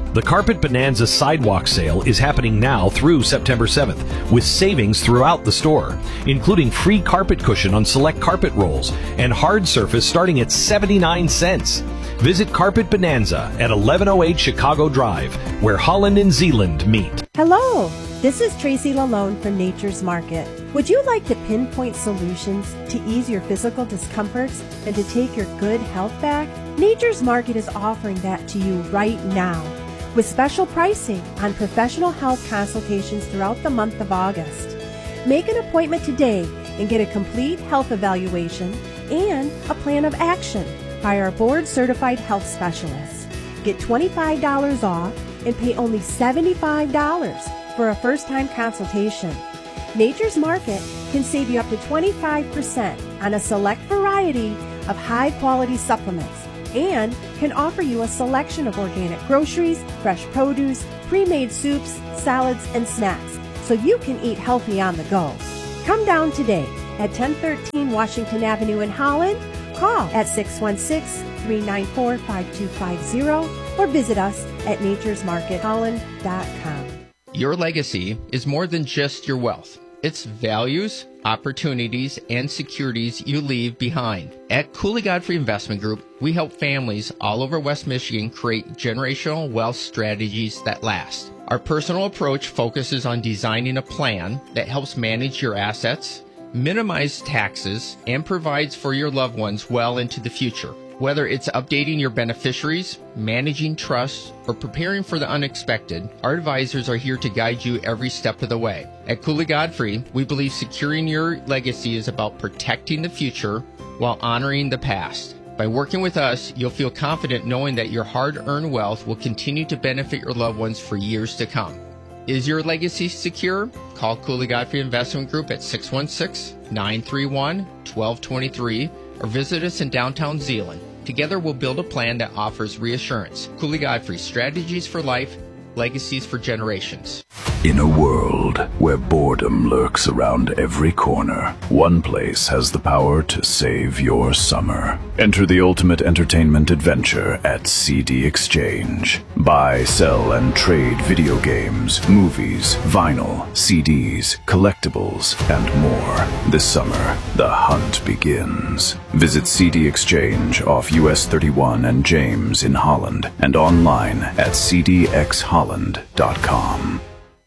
The Carpet Bonanza Sidewalk Sale is happening now through September seventh, with savings throughout the store, including free carpet cushion on select carpet rolls and hard surface starting at seventy-nine cents. Visit Carpet Bonanza at eleven oh eight Chicago Drive, where Holland and Zeeland meet. Hello, this is Tracy Lalone from Nature's Market. Would you like to pinpoint solutions to ease your physical discomforts and to take your good health back? Nature's Market is offering that to you right now, with special pricing on professional health consultations throughout the month of August. Make an appointment today and get a complete health evaluation and a plan of action by our board-certified health specialists. Get twenty-five dollars off and pay only seventy-five dollars for a first-time consultation. Nature's Market can save you up to twenty-five percent on a select variety of high-quality supplements and can offer you a selection of organic groceries, fresh produce, pre-made soups, salads, and snacks so you can eat healthy on the go. Come down today at ten thirteen Washington Avenue in Holland. Call at six one six, three nine four, five two five zero or visit us at natures market holland dot com. Your legacy is more than just your wealth. It's values, opportunities, and securities you leave behind. At Cooley Godfrey Investment Group, we help families all over West Michigan create generational wealth strategies that last. Our personal approach focuses on designing a plan that helps manage your assets, minimize taxes, and provides for your loved ones well into the future. Whether it's updating your beneficiaries, managing trusts, or preparing for the unexpected, our advisors are here to guide you every step of the way. At Cooley Godfrey, we believe securing your legacy is about protecting the future while honoring the past. By working with us, you'll feel confident knowing that your hard-earned wealth will continue to benefit your loved ones for years to come. Is your legacy secure? Call Cooley Godfrey Investment Group at six one six, nine three one, one two two three or visit us in downtown Zeeland. Together we'll build a plan that offers reassurance. Cooley Godfrey, strategies for life, legacies for generations. In a world where boredom lurks around every corner, one place has the power to save your summer. Enter the ultimate entertainment adventure at C D Exchange. Buy, sell, and trade video games, movies, vinyl, C Ds, collectibles, and more. This summer, the hunt begins. Visit C D Exchange off U S thirty-one and James in Holland and online at c d x holland dot com.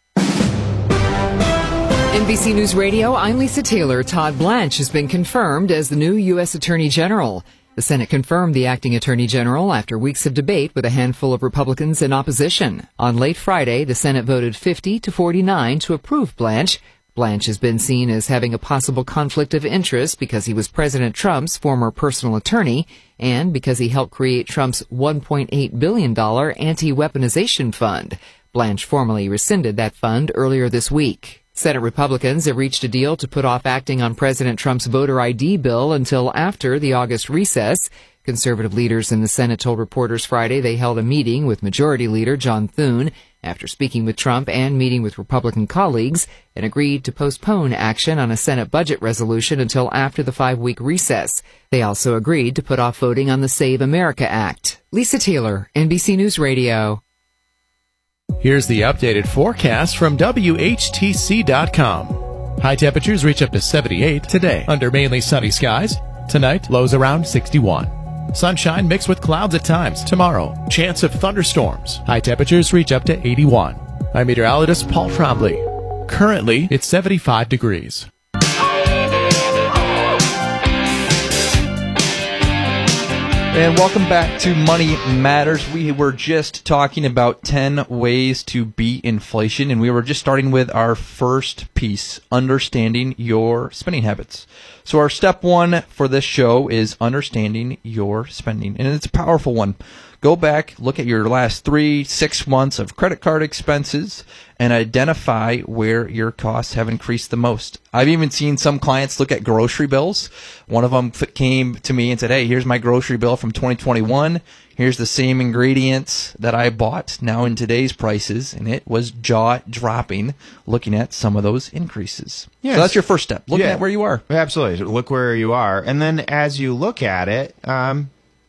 N B C News Radio, I'm Lisa Taylor. Todd Blanche has been confirmed as the new U S Attorney General. The Senate confirmed the acting Attorney General after weeks of debate with a handful of Republicans in opposition. On late Friday, the Senate voted fifty to forty-nine to approve Blanche. Blanche has been seen as having a possible conflict of interest because he was President Trump's former personal attorney and because he helped create Trump's one point eight billion dollars anti-weaponization fund. Blanche formally rescinded that fund earlier this week. Senate Republicans have reached a deal to put off acting on President Trump's voter I D bill until after the August recess. Conservative leaders in the Senate told reporters Friday they held a meeting with Majority Leader John Thune after speaking with Trump and meeting with Republican colleagues and agreed to postpone action on a Senate budget resolution until after the five-week recess. They also agreed to put off voting on the Save America Act. Lisa Taylor, N B C News Radio. Here's the updated forecast from W H T C dot com. High temperatures reach up to seventy-eight today under mainly sunny skies. Tonight, lows around sixty-one. Sunshine mixed with clouds at times. Tomorrow, chance of thunderstorms. High temperatures reach up to eighty-one. I'm meteorologist Paul Trombley. Currently, it's seventy-five degrees. And welcome back to Money Matters. We were just talking about ten ways to beat inflation, and we were just starting with our first piece, understanding your spending habits. So our step one for this show is understanding your spending, and it's a powerful one. Go back, look at your last three, six months of credit card expenses, and identify where your costs have increased the most. I've even seen some clients look at grocery bills. One of them came to me and said, hey, here's my grocery bill from twenty twenty-one. Here's the same ingredients that I bought now in today's prices, and it was jaw-dropping looking at some of those increases. Yes. So that's your first step, looking yeah. at where you are. Absolutely. Look where you are. And then as you look at it, um,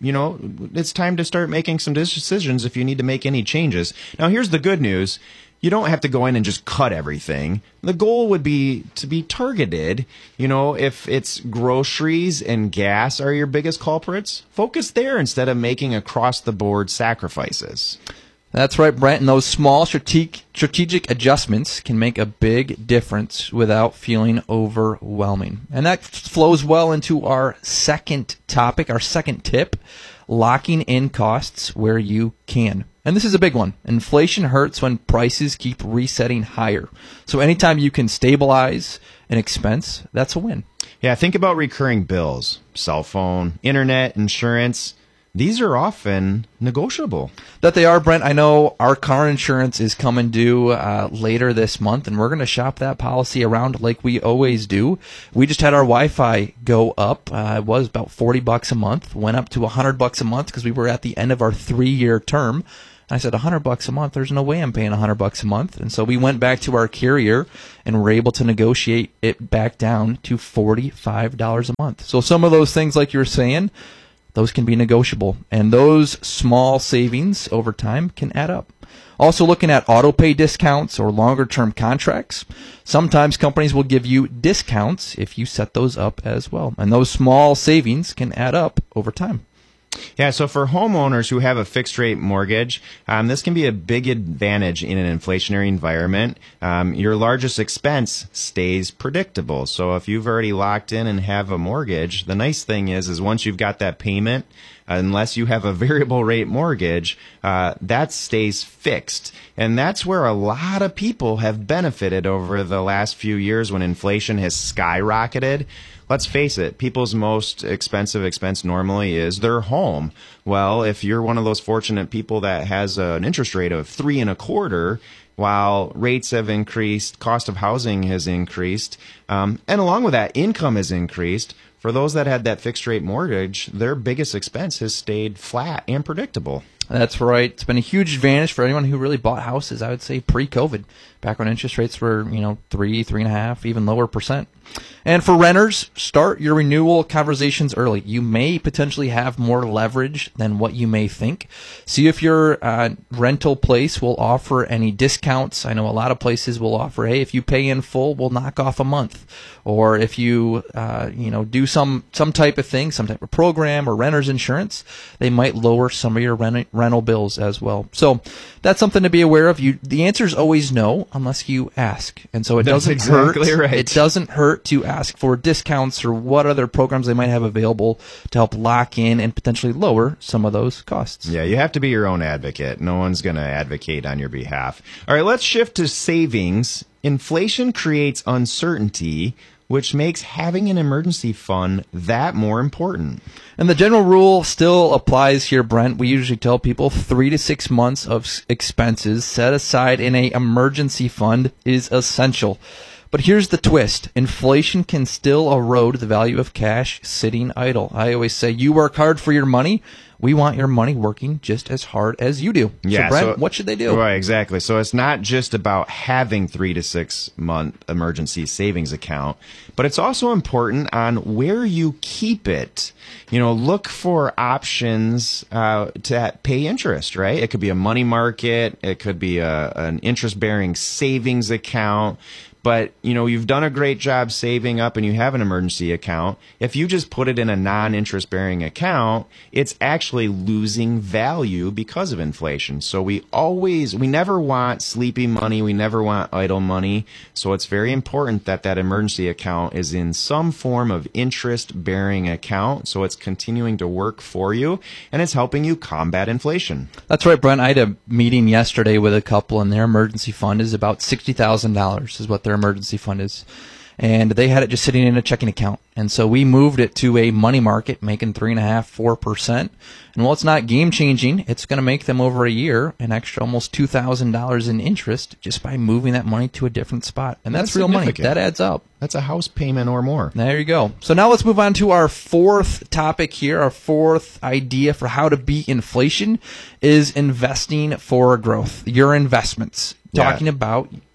you know, it's time to start making some decisions if you need to make any changes. Now, here's the good news. You don't have to go in and just cut everything. The goal would be to be targeted. You know, if it's groceries and gas are your biggest culprits, focus there instead of making across-the-board sacrifices. That's right, Brent. And those small strategic, strategic adjustments can make a big difference without feeling overwhelming. And that flows well into our second topic, our second tip, locking in costs where you can. And this is a big one. Inflation hurts when prices keep resetting higher. So anytime you can stabilize an expense, that's a win. Yeah, think about recurring bills, cell phone, internet, insurance. These are often negotiable. That they are, Brent. I know our car insurance is coming due uh, later this month, and we're going to shop that policy around like we always do. We just had our Wi-Fi go up. Uh, it was about forty bucks a month, went up to one hundred bucks a month because we were at the end of our three-year term. I said, one hundred bucks a month? There's no way I'm paying one hundred bucks a month. And so we went back to our carrier and were able to negotiate it back down to forty-five dollars a month. So some of those things, like you were saying, those can be negotiable. And those small savings over time can add up. Also looking at auto pay discounts or longer term contracts. Sometimes companies will give you discounts if you set those up as well. And those small savings can add up over time. Yeah, so for homeowners who have a fixed rate mortgage, um, this can be a big advantage in an inflationary environment. Um, your largest expense stays predictable. So if you've already locked in and have a mortgage, the nice thing is, is once you've got that payment, unless you have a variable rate mortgage, uh, that stays fixed. And that's where a lot of people have benefited over the last few years when inflation has skyrocketed. Let's face it, people's most expensive expense normally is their home. Well, if you're one of those fortunate people that has a, an interest rate of three and a quarter, while rates have increased, cost of housing has increased, um, and along with that, income has increased. For those that had that fixed rate mortgage, their biggest expense has stayed flat and predictable. That's right. It's been a huge advantage for anyone who really bought houses, I would say, pre-COVID, back when interest rates were, you know, three, three and a half, even lower percent. And for renters, start your renewal conversations early. You may potentially have more leverage than what you may think. See if your uh, rental place will offer any discounts. I know a lot of places will offer, hey, if you pay in full, we'll knock off a month. Or if you, uh, you know, do some, some type of thing, some type of program or renter's insurance, they might lower some of your rent, rental bills as well. So that's something to be aware of. You, the answer is always no unless you ask. And so it That's doesn't exactly hurt. Right. It doesn't hurt to ask for discounts or what other programs they might have available to help lock in and potentially lower some of those costs. Yeah, you have to be your own advocate. No one's going to advocate on your behalf. All right, let's shift to savings. Inflation creates uncertainty, which makes having an emergency fund that more important. And the general rule still applies here, Brent. We usually tell people three to six months of expenses set aside in an emergency fund is essential. But here's the twist. Inflation can still erode the value of cash sitting idle. I always say you work hard for your money. We want your money working just as hard as you do. Yeah, so, Brent, so, what should they do? Right, exactly. So it's not just about having three to six month emergency savings account, but it's also important on where you keep it. You know, look for options uh, to pay interest, right? It could be a money market. It could be a, an interest-bearing savings account. But, you know, you've done a great job saving up and you have an emergency account. If you just put it in a non-interest bearing account, it's actually losing value because of inflation. So we always, we never want sleepy money. We never want idle money. So it's very important that that emergency account is in some form of interest bearing account. So it's continuing to work for you and it's helping you combat inflation. That's right, Brent. I had a meeting yesterday with a couple and their emergency fund is about sixty thousand dollars is what their emergency fund is, and they had it just sitting in a checking account, and so we moved it to a money market making three and a half four percent. And while it's not game changing, it's going to make them over a year an extra almost two thousand dollars in interest just by moving that money to a different spot. And that's, that's real money. That adds up. That's a house payment or more. There you go. So now let's move on to our fourth topic here. Our fourth idea for how to beat inflation is investing for growth. Your investments. Yeah. Talking about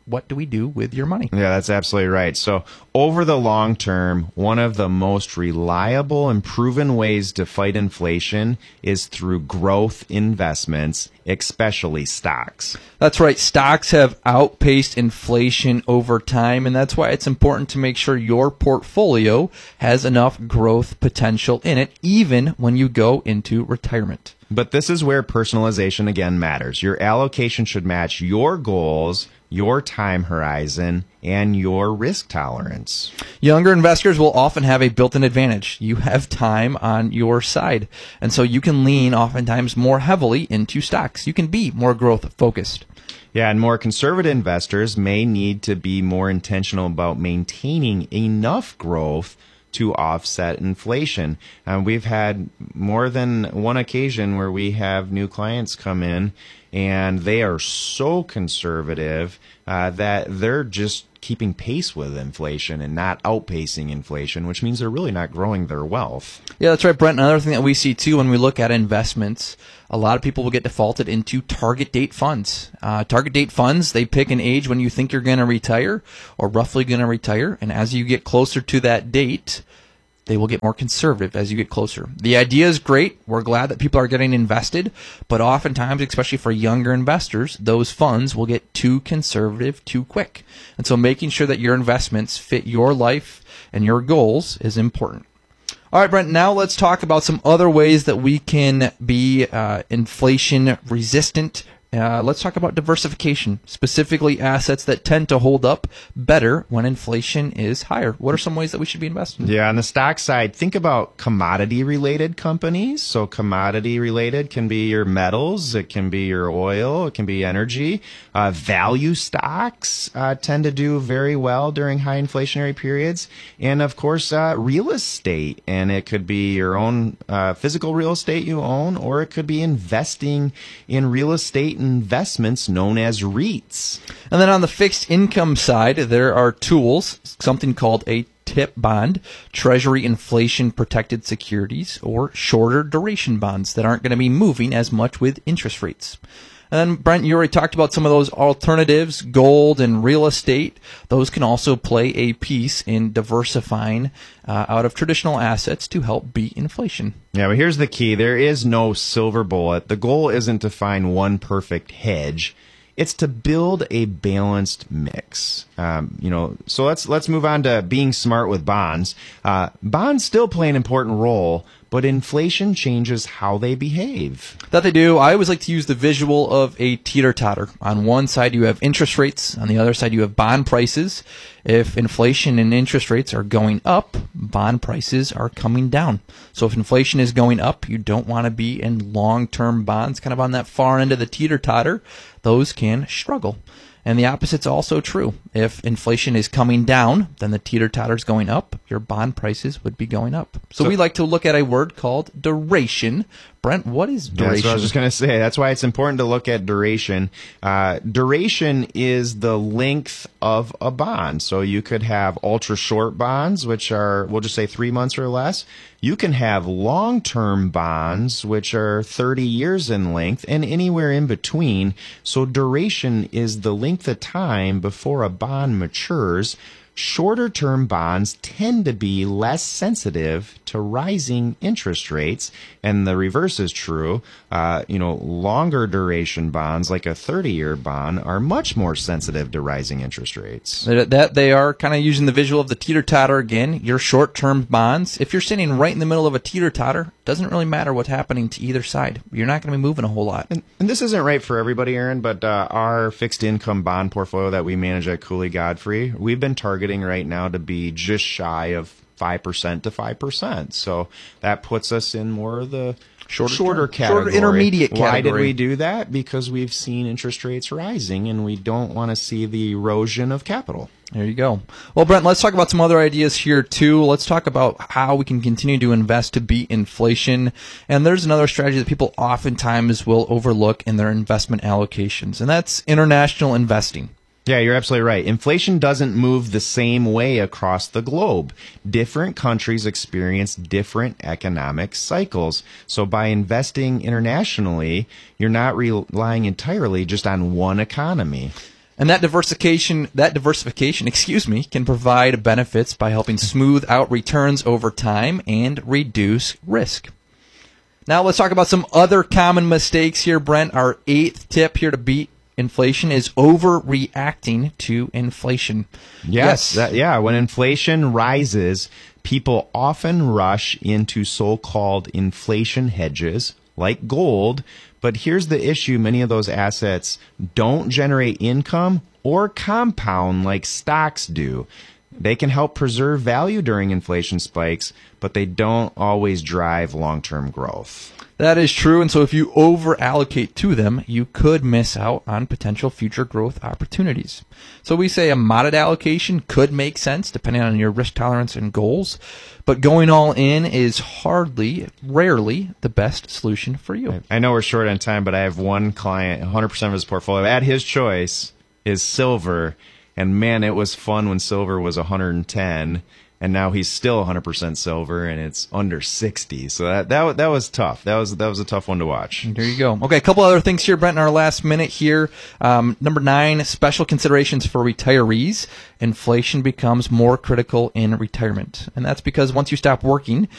what do we do with your money? Yeah, that's absolutely right. So over the long term, one of the most reliable and proven ways to fight inflation is through growth investments, especially stocks. That's right. Stocks have outpaced inflation over time, and that's why it's important to make sure your portfolio has enough growth potential in it, even when you go into retirement. But this is where personalization again matters. Your allocation should match your goals, your time horizon, and your risk tolerance. Younger investors will often have a built-in advantage. You have time on your side, and so you can lean oftentimes more heavily into stocks. You can be more growth focused. Yeah, and more conservative investors may need to be more intentional about maintaining enough growth to offset inflation. Uh, we've had more than one occasion where we have new clients come in and they are so conservative uh, that they're just keeping pace with inflation and not outpacing inflation, which means they're really not growing their wealth. Yeah, that's right, Brent. Another thing that we see, too, when we look at investments, a lot of people will get defaulted into target date funds. Uh, target date funds, they pick an age when you think you're going to retire or roughly going to retire, and as you get closer to that date, they will get more conservative as you get closer. The idea is great. We're glad that people are getting invested, but oftentimes, especially for younger investors, those funds will get too conservative too quick. And so making sure that your investments fit your life and your goals is important. All right, Brent, now let's talk about some other ways that we can be uh, inflation resistant. Uh, let's talk about diversification, specifically assets that tend to hold up better when inflation is higher. What are some ways that we should be investing? Yeah, on the stock side, think about commodity-related companies. So commodity-related can be your metals, it can be your oil, it can be energy. Uh, value stocks uh, tend to do very well during high inflationary periods. And, of course, uh, real estate. And it could be your own uh, physical real estate you own, or it could be investing in real estate investments known as REITs. And then on the fixed income side, there are tools, something called a T I P bond, Treasury Inflation Protected Securities, or shorter duration bonds that aren't going to be moving as much with interest rates. And then, Brent, you already talked about some of those alternatives, gold and real estate. Those can also play a piece in diversifying uh, out of traditional assets to help beat inflation. Yeah, but here's the key. There is no silver bullet. The goal isn't to find one perfect hedge. It's to build a balanced mix. Um, you know, so let's let's move on to being smart with bonds. Uh, bonds still play an important role, but inflation changes how they behave. That they do. I always like to use the visual of a teeter-totter. On one side, you have interest rates. On the other side, you have bond prices. If inflation and interest rates are going up, bond prices are coming down. So if inflation is going up, you don't want to be in long-term bonds, kind of on that far end of the teeter-totter. Those can struggle. And the opposite's also true. If inflation is coming down, then the teeter-totter's going up. Your bond prices would be going up. So, so we like to look at a word called duration. Brent, what is duration? Yeah, that's what I was just going to say. That's why it's important to look at duration. Uh, duration is the length of a bond. So you could have ultra short bonds, which are, we'll just say three months or less. You can have long-term bonds, which are thirty years in length, and anywhere in between. So duration is the length of time before a bond matures. Shorter-term bonds tend to be less sensitive to rising interest rates, and the reverse is true. Uh, you know, longer duration bonds, like a thirty-year bond, are much more sensitive to rising interest rates. That they are kind of using the visual of the teeter-totter again. Your short-term bonds, if you're sitting right in the middle of a teeter-totter, doesn't really matter what's happening to either side. You're not going to be moving a whole lot. And, and this isn't right for everybody, Aaron, but uh, our fixed income bond portfolio that we manage at Cooley Godfrey, we've been targeting right now to be just shy of five percent to five percent. So that puts us in more of the shorter, shorter category. Shorter intermediate category. Why did we do that? Because we've seen interest rates rising, and we don't want to see the erosion of capital. There you go. Well, Brent, let's talk about some other ideas here, too. Let's talk about how we can continue to invest to beat inflation. And there's another strategy that people oftentimes will overlook in their investment allocations, and that's international investing. Yeah, you're absolutely right. Inflation doesn't move the same way across the globe. Different countries experience different economic cycles. So by investing internationally, you're not relying entirely just on one economy. And that diversification, that diversification, excuse me, can provide benefits by helping smooth out returns over time and reduce risk. Now let's talk about some other common mistakes here, Brent. Our eighth tip here to beat inflation is overreacting to inflation. Yes, that, yeah. When inflation rises, people often rush into so-called inflation hedges like gold. But here's the issue. Many of those assets don't generate income or compound like stocks do. They can help preserve value during inflation spikes, but they don't always drive long-term growth. That is true, and so if you over-allocate to them, you could miss out on potential future growth opportunities. So we say a moderate allocation could make sense depending on your risk tolerance and goals, but going all in is hardly, rarely, the best solution for you. I know we're short on time, but I have one client, one hundred percent of his portfolio, at his choice, is silver, and man, it was fun when silver was one hundred ten. And now he's still one hundred percent silver, and it's under sixty. So that that that was tough. That was that was a tough one to watch. There you go. Okay, a couple other things here, Brent, in our last minute here. Um, number nine, special considerations for retirees. Inflation becomes more critical in retirement, and that's because once you stop working,